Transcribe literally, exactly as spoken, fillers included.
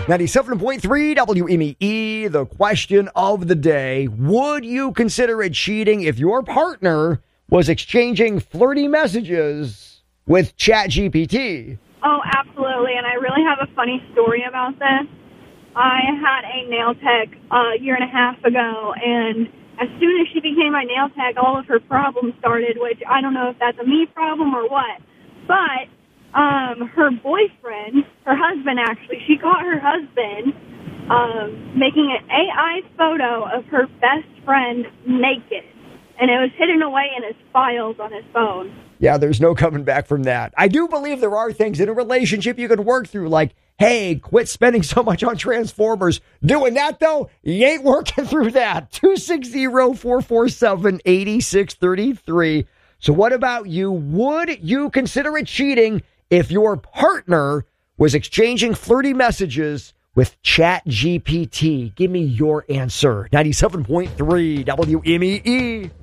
ninety-seven point three W M E, the question of the day. Would you consider it cheating if your partner was exchanging flirty messages with ChatGPT? Oh, absolutely. And I really have a funny story about this. I had a nail tech uh, a year and a half ago, and as soon as she became my nail tech, all of her problems started, which I don't know if that's a me problem or what. But um, her boyfriend, her husband actually, she caught her husband um, making an A I photo of her best friend naked. And it was hidden away in his files on his phone. Yeah, there's no coming back from that. I do believe there are things in a relationship you can work through, like, hey, quit spending so much on Transformers. Doing that, though, you ain't working through that. two six zero, four four seven, eight six three three. So what about you? Would you consider it cheating if your partner was exchanging flirty messages with ChatGPT? Give me your answer. ninety-seven point three W M E E.